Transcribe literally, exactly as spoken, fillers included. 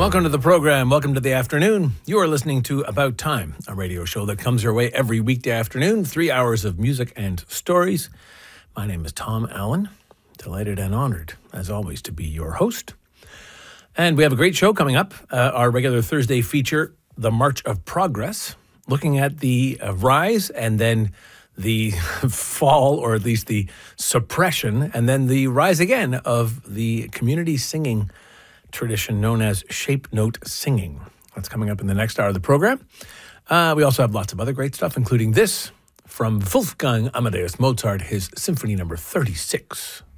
Welcome to the program. Welcome to the afternoon. You are listening to About Time, a radio show that comes your way every weekday afternoon, three hours of music and stories. My name is Tom Allen. Delighted and honored, as always, to be your host. And we have a great show coming up. Uh, our regular Thursday feature, The March of Progress, looking at the uh, rise and then the fall, or at least the suppression, and then the rise again of the community singing tradition known as shape note singing. That's coming up in the next hour of the program. Uh, we also have lots of other great stuff, including this from Wolfgang Amadeus Mozart, his Symphony Number thirty-six.